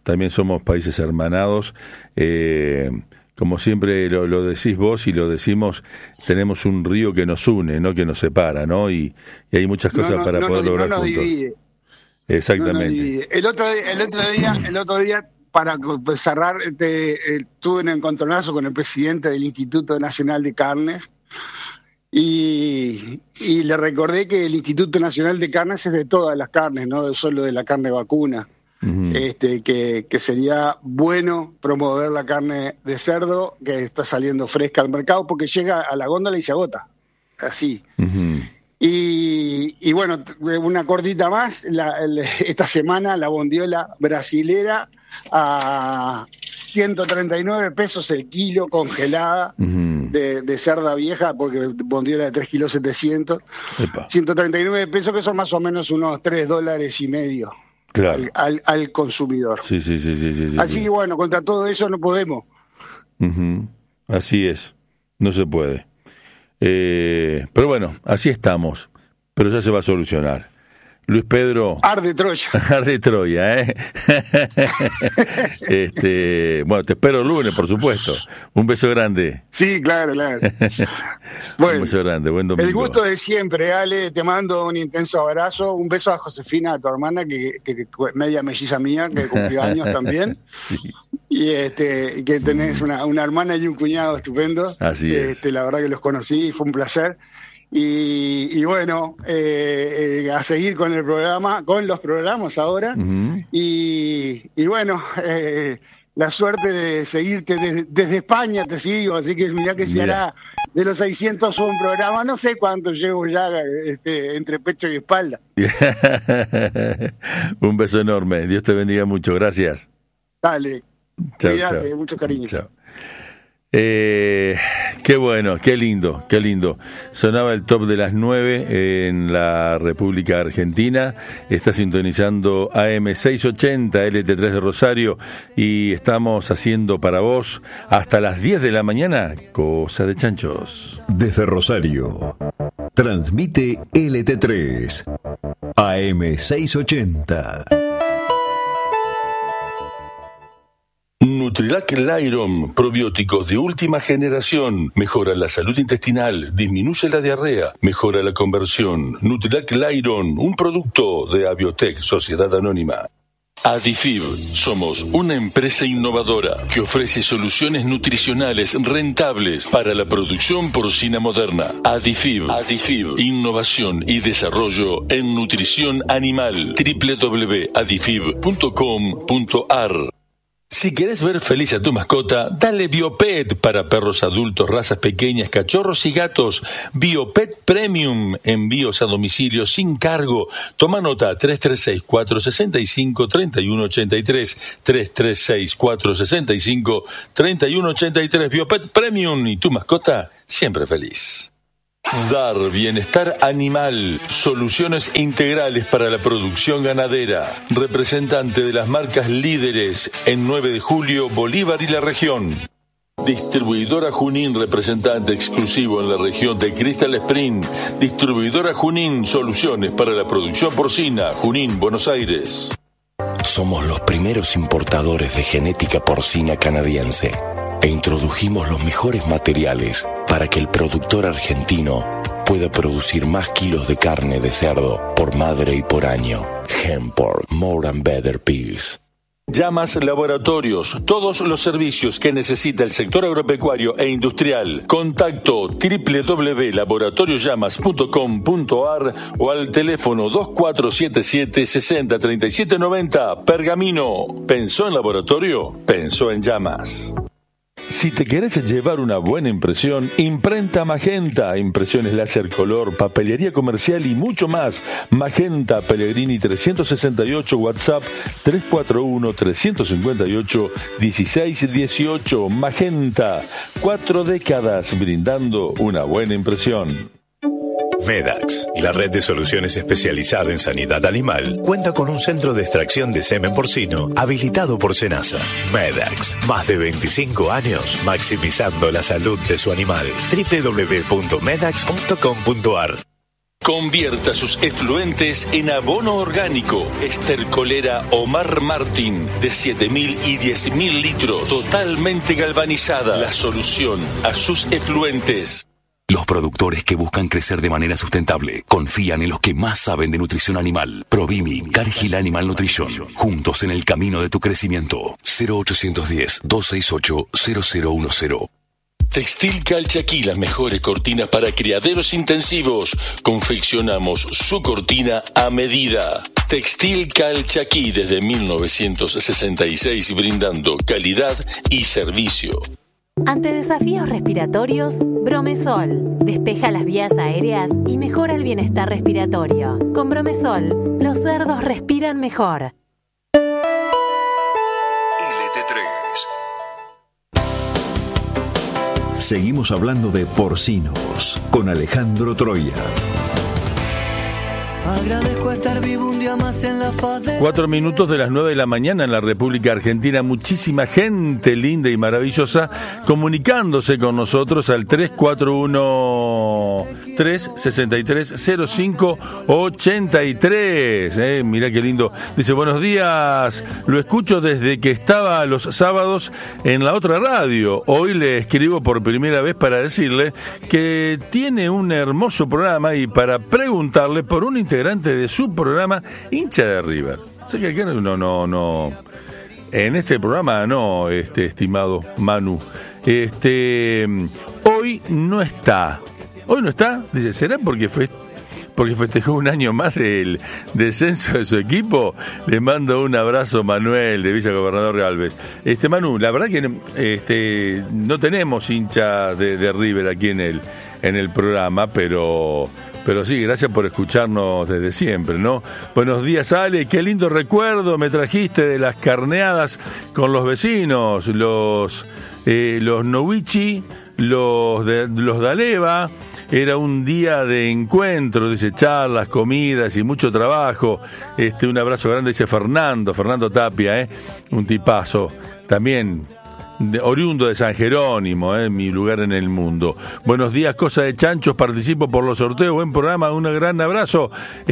también somos países hermanados. Eh, como siempre lo, lo decís vos y lo decimos, tenemos un río que nos une, no que nos separa, ¿no? Y, y hay muchas cosas no, no, para no, poder no, lograr no nos juntos. Divide. Exactamente. No nos divide. El otro día, el otro día, el otro día para cerrar, te, eh, tuve un encontronazo con el presidente del Instituto Nacional de Carnes y, y le recordé que el Instituto Nacional de Carnes es de todas las carnes, no solo de la carne vacuna. Uh-huh. Este, que, que sería bueno promover la carne de cerdo que está saliendo fresca al mercado porque llega a la góndola y se agota, así. Uh-huh. Y, y bueno, una cortita más, la, el, esta semana la bondiola brasilera a ciento treinta y nueve pesos el kilo congelada uh-huh. de, de cerda vieja, porque bondiola de tres kilos setecientos, Epa. ciento treinta y nueve pesos que son más o menos unos tres dólares y medio. Claro. Al, al, al consumidor. Sí, sí, sí, sí, sí, Así sí. que bueno, contra todo eso no podemos. Uh-huh. Así es, no se puede. Eh, pero bueno, así estamos, pero ya se va a solucionar. Luis Pedro. Arde Troya. Arde Troya, ¿eh? este, bueno, te espero el lunes, por supuesto. Un beso grande. Sí, claro, claro. Bueno, un beso grande, buen domingo. El gusto de siempre, Ale. Te mando un intenso abrazo. Un beso a Josefina, a tu hermana, que, que, que media melliza mía, que cumplió años también. Sí. Y este, que tenés una, una hermana y un cuñado estupendo. Así es. Este, la verdad que los conocí y fue un placer. Y, y bueno, eh, eh, a seguir con el programa, con los programas ahora. Uh-huh. Y, y bueno, eh, la suerte de seguirte desde, desde España, te sigo. Así que mirá que se hará de los seiscientos un programa. No sé cuánto llevo ya este, entre pecho y espalda. Un beso enorme. Dios te bendiga mucho. Gracias. Dale. Chao, Cuídate, chao. mucho cariño. Chao. Eh, qué bueno, qué lindo, qué lindo. Sonaba el top de las nueve en la República Argentina. Está sintonizando A M seiscientos ochenta, L T tres de Rosario, y estamos haciendo para vos hasta las diez de la mañana Cosa de Chanchos. Desde Rosario, transmite L T tres, A M seiscientos ochenta. Nutrilac Lyron, probióticos de última generación, mejora la salud intestinal, disminuye la diarrea, mejora la conversión. Nutrilac Lyron, un producto de Abiotech, Sociedad Anónima. Adifib, somos una empresa innovadora que ofrece soluciones nutricionales rentables para la producción porcina moderna. Adifib, Adifib, innovación y desarrollo en nutrición animal. doble u doble u doble u punto adifib punto com punto a r. Si querés ver feliz a tu mascota, dale Biopet para perros adultos, razas pequeñas, cachorros y gatos. Biopet Premium, envíos a domicilio sin cargo. Toma nota, tres tres seis, cuatro seis cinco, tres uno ocho tres, tres tres seis, cuatro seis cinco, tres uno ocho tres. Biopet Premium y tu mascota siempre feliz. Dar bienestar animal, soluciones integrales para la producción ganadera, representante de las marcas líderes en nueve de julio, Bolívar y la región. Distribuidora Junín, representante exclusivo en la región de Crystal Spring. Distribuidora Junín, soluciones para la producción porcina, Junín, Buenos Aires. Somos los primeros importadores de genética porcina canadiense e introdujimos los mejores materiales para que el productor argentino pueda producir más kilos de carne de cerdo por madre y por año. Hempork, more and better pigs. Llamas Laboratorios, todos los servicios que necesita el sector agropecuario e industrial. Contacto doble u doble u doble u punto laboratorios llamas punto com punto a r o al teléfono dos cuatro siete siete, seis cero tres siete nueve cero. Pergamino, ¿pensó en laboratorio? Pensó en llamas. Si te querés llevar una buena impresión, Imprenta Magenta, impresiones láser color, papelería comercial y mucho más. Magenta Pellegrini trescientos sesenta y ocho, WhatsApp tres cuatro uno, tres cinco ocho, uno seis uno ocho. Magenta, cuatro décadas brindando una buena impresión. Medax, la red de soluciones especializada en sanidad animal, cuenta con un centro de extracción de semen porcino habilitado por Senasa. Medax, más de veinticinco años maximizando la salud de su animal. doble u doble u doble u punto medax punto com punto a r. Convierta sus efluentes en abono orgánico. Estercolera Omar Martín, de siete mil y diez mil litros, totalmente galvanizada. La solución a sus efluentes. Los productores que buscan crecer de manera sustentable confían en los que más saben de nutrición animal. Provimi, Cargill Animal Nutrition. Juntos en el camino de tu crecimiento. cero ochocientos diez, doscientos sesenta y ocho, cero cero uno cero. Textil Calchaquí, las mejores cortinas para criaderos intensivos. Confeccionamos su cortina a medida. Textil Calchaquí desde mil novecientos sesenta y seis, brindando calidad y servicio. Ante desafíos respiratorios, Bromesol despeja las vías aéreas y mejora el bienestar respiratorio. Con Bromesol, los cerdos respiran mejor. Seguimos hablando de porcinos con Alejandro Troya. Agradezco estar vivo un día más en la faz de... Cuatro minutos de las nueve de la mañana en la República Argentina. Muchísima gente linda y maravillosa comunicándose con nosotros al tres cuatro uno, tres seis tres, cero cinco ocho tres. Eh, mirá qué lindo. Dice, buenos días, lo escucho desde que estaba los sábados en la otra radio. Hoy le escribo por primera vez para decirle que tiene un hermoso programa y para preguntarle por un integrante de su programa, hincha de River. O sea que acá no, no, no. En este programa no, este estimado Manu. Este hoy no está. Hoy no está. Dice, ¿será porque fue porque festejó un año más del descenso de su equipo? Le mando un abrazo, Manuel, de Villa Gobernador Galvez. Este Manu, la verdad que este no tenemos hinchas de, de River aquí en el en el programa, pero Pero sí, gracias por escucharnos desde siempre, ¿no? Buenos días, Ale, qué lindo recuerdo me trajiste de las carneadas con los vecinos, los eh, los Nowichi, los de los Daleva. Era un día de encuentro, dice, charlas, comidas y mucho trabajo. Este, un abrazo grande, dice Fernando, Fernando Tapia, ¿eh? Un tipazo. También de, oriundo de San Jerónimo, eh, mi lugar en el mundo. Buenos días, cosa de chanchos, participo por los sorteos, buen programa, un gran abrazo.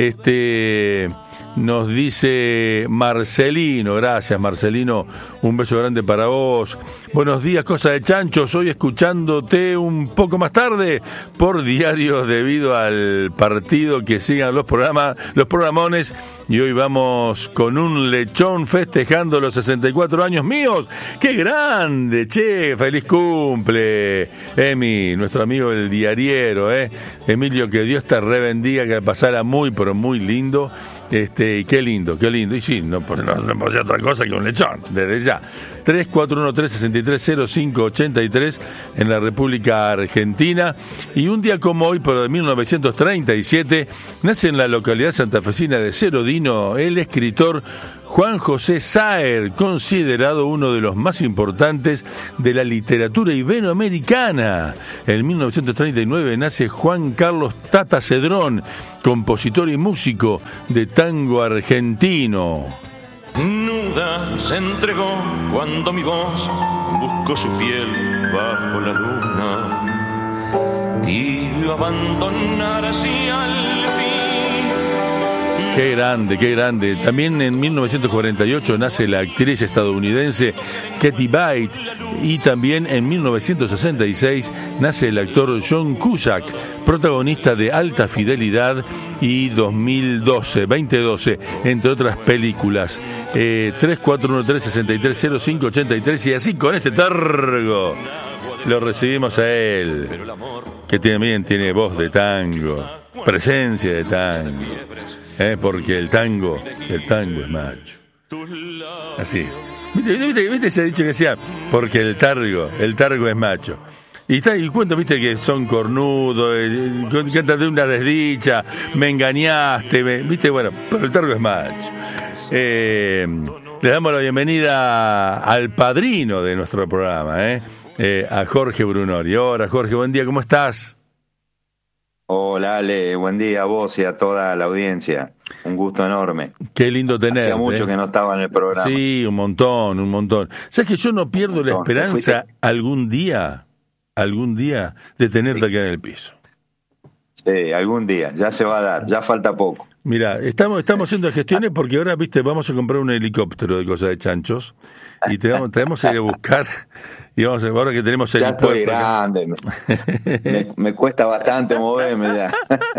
Este nos dice Marcelino, gracias Marcelino, un beso grande para vos. Buenos días, cosa de chanchos, hoy escuchándote un poco más tarde por diarios debido al partido, que sigan los programas, los programones. Y hoy vamos con un lechón festejando los sesenta y cuatro años míos. ¡Qué grande, che! ¡Feliz cumple! Emi, nuestro amigo el diariero, ¿eh? Emilio, que Dios te rebendiga, que pasara muy, pero muy lindo. Este, y qué lindo, qué lindo. Y sí, no, no, no puede ser otra cosa que un lechón, desde ya. tres cuatro uno, tres seis tres, cero cinco ocho tres en la República Argentina. Y un día como hoy, pero de mil novecientos treinta y siete, nace en la localidad santafesina de Cerodino el escritor Juan José Saer, considerado uno de los más importantes de la literatura iberoamericana. En mil novecientos treinta y nueve nace Juan Carlos Tata Cedrón, compositor y músico de tango argentino. Nuda se entregó cuando mi voz buscó su piel bajo la luna. Tibio abandonar así al fin. Qué grande, qué grande. También en mil novecientos cuarenta y ocho nace la actriz estadounidense Kathy Bates, y también en mil novecientos sesenta y seis nace el actor John Cusack, protagonista de Alta Fidelidad y dos mil doce, veinte doce, entre otras películas. Eh, tres cuatro uno, tres seis tres, cero cinco ocho tres, y así con este targo lo recibimos a él, que también tiene voz de tango, presencia de tango. Eh, porque el tango, el tango es macho. Así. ¿Viste, viste, viste ese dicho que decía? Porque el targo, el targo es macho. Y está, y cuento, viste, que son cornudos, eh, cantan de una desdicha, me engañaste, me, viste, bueno, pero el targo es macho. Eh, le damos la bienvenida al padrino de nuestro programa, eh, eh, a Jorge Brunori. Hola, Jorge, buen día, ¿cómo estás? Hola Ale, buen día a vos y a toda la audiencia. Un gusto enorme. Qué lindo tenerte. Hacía mucho ¿eh? que no estaba en el programa. Sí, un montón, un montón. ¿Sabes que yo no pierdo la esperanza algún día, algún día, de tenerte sí. acá en el piso? Sí, algún día, ya se va a dar, ya falta poco. Mira, estamos estamos haciendo gestiones porque ahora, viste, vamos a comprar un helicóptero de cosas de chanchos y te vamos, te vamos a ir a buscar y vamos a ver, ahora que tenemos el ya estoy grande, me, me, me cuesta bastante moverme ya.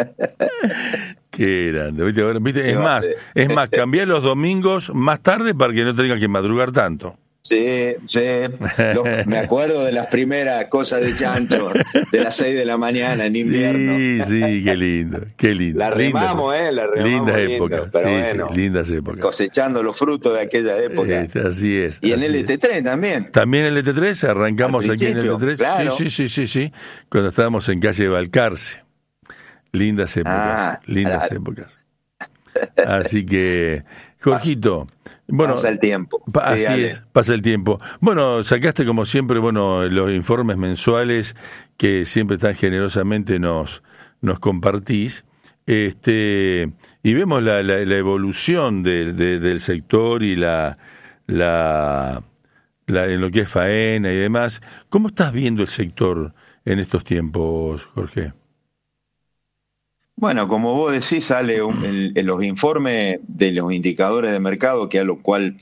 Qué grande, viste, ahora, viste, es más, es más, cambiar los domingos más tarde para que no tengan que madrugar tanto. Sí, sí, Lo, me acuerdo de las primeras cosas de chancho, de las seis de la mañana en invierno. Sí, sí, qué lindo, qué lindo. La remamos, lindas, eh, la remamos. Lindas lindo, épocas, pero sí, bueno, sí, lindas épocas. Cosechando los frutos de aquella época. Eh, así es. Y así en L T tres es. También. También en L T tres, arrancamos aquí en L T tres. Claro. Sí, sí, sí, sí, sí, cuando estábamos en calle Balcarce. Lindas épocas, Ah, lindas claro. épocas. Así que, Jorgito, bueno, pasa el tiempo. Pa- así Sí, es, pasa el tiempo. Bueno, sacaste como siempre, bueno, los informes mensuales que siempre tan generosamente nos nos compartís, este, y vemos la, la, la evolución de, de, del sector y la, la, la en lo que es faena y demás. ¿Cómo estás viendo el sector en estos tiempos, Jorge? Bueno, como vos decís, sale un, el, el- los informes de los indicadores de mercado, que a lo cual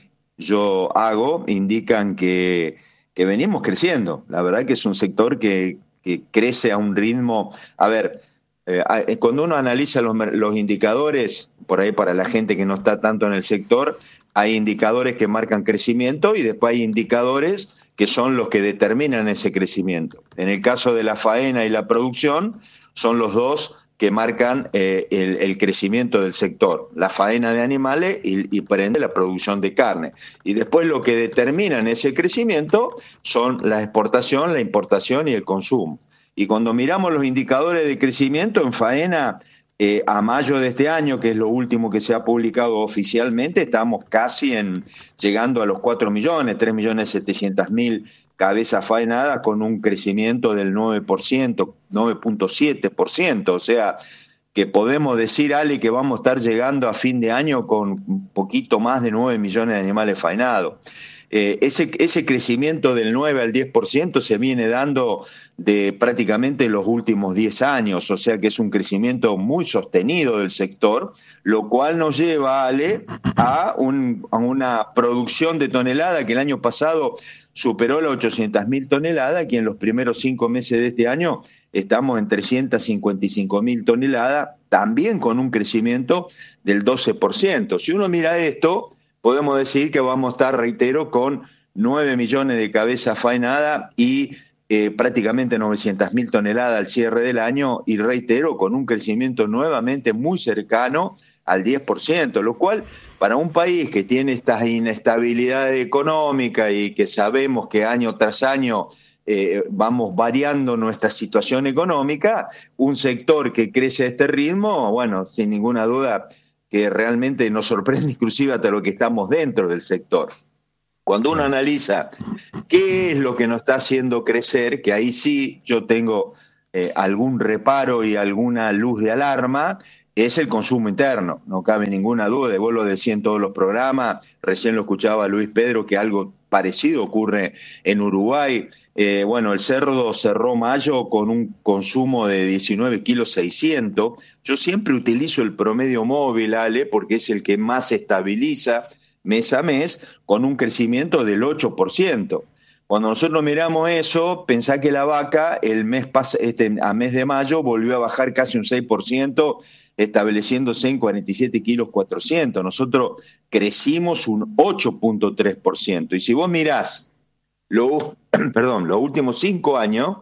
yo hago, indican que, que venimos creciendo. La verdad que es un sector que, que crece a un ritmo. A ver, eh, a- eh, cuando uno analiza los, mer- los indicadores, por ahí para la gente que no está tanto en el sector, hay indicadores que marcan crecimiento y después hay indicadores que son los que determinan ese crecimiento. En el caso de la faena y la producción, son los dos que marcan eh, el, el crecimiento del sector, la faena de animales y, y por ende la producción de carne. Y después lo que determinan ese crecimiento son la exportación, la importación y el consumo. Y cuando miramos los indicadores de crecimiento en faena, eh, a mayo de este año, que es lo último que se ha publicado oficialmente, estamos casi en llegando a los cuatro millones, tres millones setecientos mil cabezas faenadas con un crecimiento del nueve por ciento, nueve punto siete por ciento, o sea que podemos decir, Ale, que vamos a estar llegando a fin de año con un poquito más de nueve millones de animales faenados. Eh, ese, ese crecimiento del nueve al diez por ciento se viene dando de prácticamente los últimos diez años, o sea que es un crecimiento muy sostenido del sector, lo cual nos lleva, Ale, a, un, a una producción de tonelada que el año pasado superó las ochocientas mil toneladas, que en los primeros cinco meses de este año estamos en trescientas cincuenta y cinco mil toneladas, también con un crecimiento del doce por ciento. Si uno mira esto, podemos decir que vamos a estar, reitero, con nueve millones de cabezas faenadas y eh, prácticamente novecientas mil toneladas al cierre del año, y reitero, con un crecimiento nuevamente muy cercano al diez por ciento, lo cual para un país que tiene esta inestabilidad económica y que sabemos que año tras año eh, vamos variando nuestra situación económica, un sector que crece a este ritmo, bueno, sin ninguna duda que realmente nos sorprende inclusive hasta lo que estamos dentro del sector. Cuando uno analiza qué es lo que nos está haciendo crecer, que ahí sí yo tengo eh, algún reparo y alguna luz de alarma, es el consumo interno, no cabe ninguna duda, y vos lo decís en todos los programas, recién lo escuchaba Luis Pedro, que algo parecido ocurre en Uruguay. Eh, bueno, el cerdo cerró mayo con un consumo de diecinueve kilos seiscientos. Yo siempre utilizo el promedio móvil, Ale, porque es el que más se estabiliza mes a mes, con un crecimiento del ocho por ciento. Cuando nosotros miramos eso, pensá que la vaca el mes pas- este, a mes de mayo volvió a bajar casi un seis por ciento, estableciéndose en cuarenta y siete kilos cuatrocientos. Nosotros crecimos un ocho punto tres por ciento. Y si vos mirás lo, perdón, los últimos cinco años,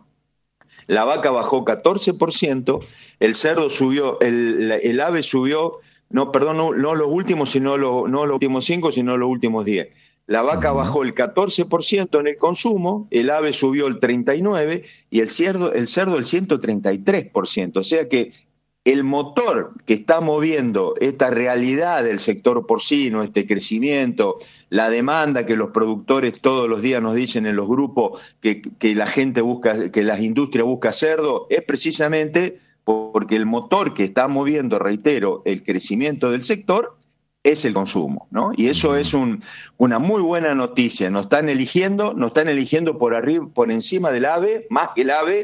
la vaca bajó catorce por ciento, el cerdo subió, el, el ave subió, no, perdón, no, no los últimos, sino los, no los últimos cinco, sino los últimos diez. La vaca bajó el catorce por ciento en el consumo, el ave subió el treinta y nueve por ciento y el cerdo, el cerdo el ciento treinta y tres por ciento. O sea que el motor que está moviendo esta realidad del sector porcino, este crecimiento, la demanda que los productores todos los días nos dicen en los grupos que, que la gente busca, que las industrias buscan cerdo, es precisamente porque el motor que está moviendo, reitero, el crecimiento del sector es el consumo, ¿no? Y eso es un, una muy buena noticia. Nos están eligiendo, nos están eligiendo por arriba, por encima del ave, más que el ave,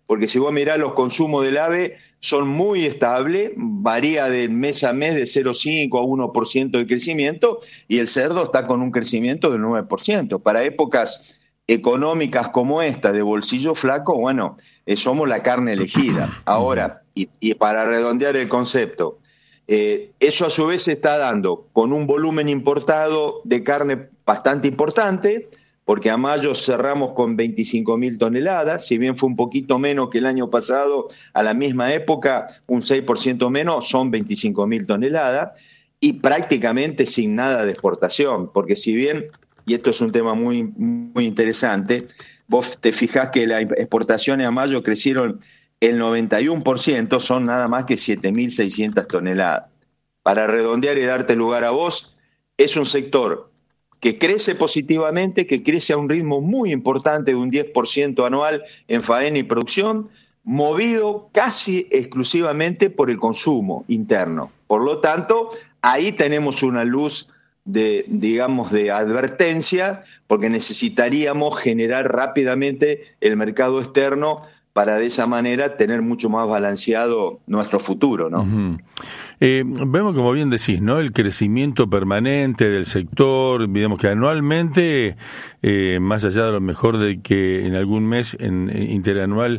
porque si vos mirás los consumos del ave son muy estables, varía de mes a mes de cero coma cinco a uno por ciento de crecimiento, y el cerdo está con un crecimiento del nueve por ciento. Para épocas económicas como esta, de bolsillo flaco, bueno, eh, somos la carne elegida. Ahora, y, y para redondear el concepto, eh, eso a su vez se está dando con un volumen importado de carne bastante importante, porque a mayo cerramos con veinticinco mil toneladas, si bien fue un poquito menos que el año pasado, a la misma época, un seis por ciento menos, son veinticinco mil toneladas, y prácticamente sin nada de exportación, porque si bien, y esto es un tema muy, muy interesante, vos te fijás que las exportaciones a mayo crecieron el noventa y uno por ciento, son nada más que siete mil seiscientas toneladas. Para redondear y darte lugar a vos, es un sector que crece positivamente, que crece a un ritmo muy importante de un diez por ciento anual en faena y producción, movido casi exclusivamente por el consumo interno. Por lo tanto, ahí tenemos una luz de, digamos, de advertencia, porque necesitaríamos generar rápidamente el mercado externo para de esa manera tener mucho más balanceado nuestro futuro, ¿no? Uh-huh. Eh, vemos, como bien decís, ¿no?, el crecimiento permanente del sector, digamos que anualmente, eh, más allá de lo mejor de que en algún mes en, en interanual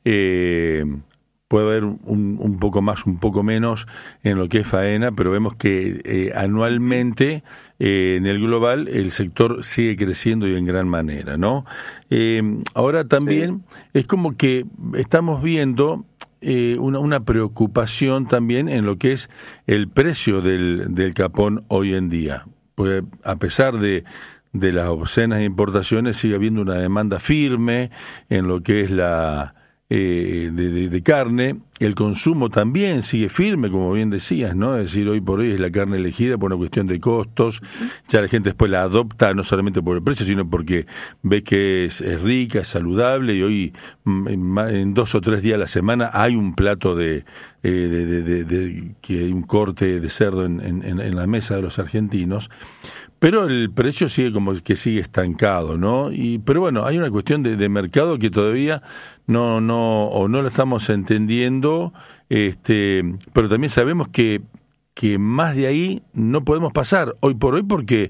eh, puede haber un, un poco más, un poco menos en lo que es faena, pero vemos que eh, anualmente eh, en el global el sector sigue creciendo y en gran manera, ¿no? Eh, ahora también sí. Es como que estamos viendo Eh, una, una preocupación también en lo que es el precio del, del capón hoy en día. Pues a pesar de, de las obscenas importaciones, sigue habiendo una demanda firme en lo que es la eh, de, de, de carne. El consumo también sigue firme, como bien decías, ¿no? Es decir, hoy por hoy es la carne elegida por una cuestión de costos. Ya la gente después la adopta no solamente por el precio, sino porque ve que es, es rica, es saludable, y hoy en, en dos o tres días a la semana hay un plato de, eh, de, de, de, de que hay un corte de cerdo en, en, en la mesa de los argentinos. Pero el precio sigue como que sigue estancado, ¿no? Y pero bueno, hay una cuestión de, de mercado que todavía no no o no la estamos entendiendo, este, pero también sabemos que que más de ahí no podemos pasar hoy por hoy, porque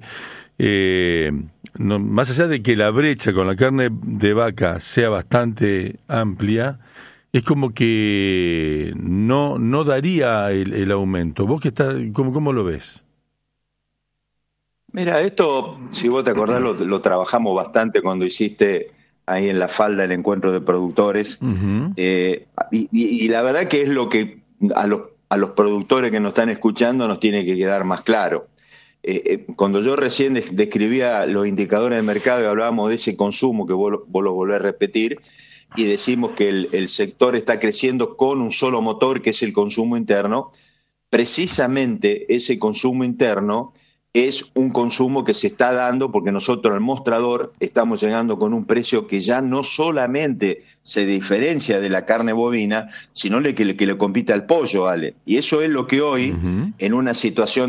eh, no, más allá de que la brecha con la carne de vaca sea bastante amplia, es como que no no daría el, el aumento. ¿Vos qué estás, cómo, cómo lo ves? Mira, esto, si vos te acordás, lo, lo trabajamos bastante cuando hiciste ahí en la falda el encuentro de productores. Uh-huh. eh, y, y, y la verdad que es lo que a los, a los productores que nos están escuchando nos tiene que quedar más claro. Eh, eh, cuando yo recién describía los indicadores de mercado y hablábamos de ese consumo, que vos, vos lo volvés a repetir, y decimos que el, el sector está creciendo con un solo motor, que es el consumo interno, precisamente ese consumo interno es un consumo que se está dando porque nosotros al mostrador estamos llegando con un precio que ya no solamente se diferencia de la carne bovina, sino que le, que le compite al pollo, Ale. Y eso es lo que hoy, uh-huh, en una situación